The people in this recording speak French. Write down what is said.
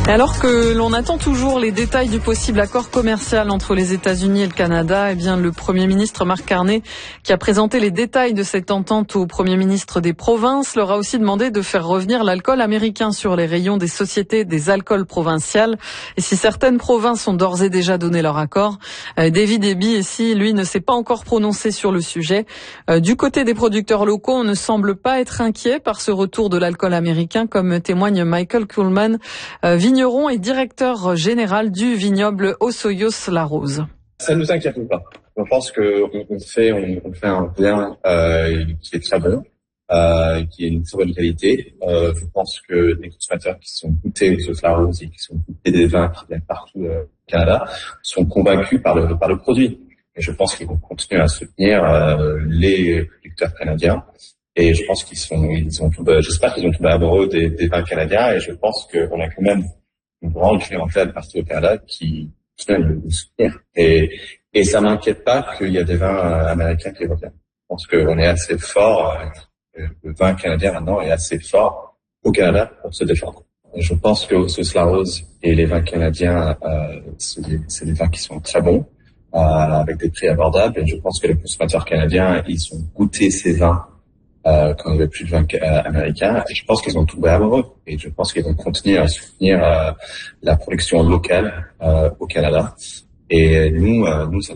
Alors que l'on attend toujours les détails du possible accord commercial entre les États-Unis et le Canada, le Premier ministre Mark Carney, qui a présenté les détails de cette entente au Premier ministre des provinces, leur a aussi demandé de faire revenir l'alcool américain sur les rayons des sociétés des alcools provinciales. Et si certaines provinces ont d'ores et déjà donné leur accord, David Eby, lui, ne s'est pas encore prononcé sur le sujet. Du côté des producteurs locaux, on ne semble pas être inquiet par ce retour de l'alcool américain, comme témoigne Michael Kuhlman, vigneron et directeur général du vignoble Osoyoos-la-Rose. Ça ne nous inquiète pas. Je pense qu'on fait un vin qui est très bon, qui est une très bonne qualité. Je pense que les consommateurs qui sont goûtés aux Osoyoos-la-Rose et qui sont goûtés des vins qui viennent partout au Canada sont convaincus par le produit. Et je pense qu'ils vont continuer à soutenir les producteurs canadiens. Et je pense j'espère qu'ils ont tombé amoureux des vins canadiens. Et je pense qu'on a quand même une grande clientèle partout au Canada qui vient nous soutenir. Et ça m'inquiète pas qu'il y a des vins américains qui reviennent. Je pense qu'on est assez fort, le vin canadien maintenant est assez fort au Canada pour se défendre. Et je pense que Osoyoos-la-Rose et les vins canadiens, c'est des vins qui sont très bons, avec des prix abordables. Et je pense que les consommateurs canadiens, ils ont goûté ces vins quand il n'y avait plus de vin américain, et je pense qu'ils ont tombé amoureux, et je pense qu'ils vont continuer à soutenir la production locale au Canada. Et nous,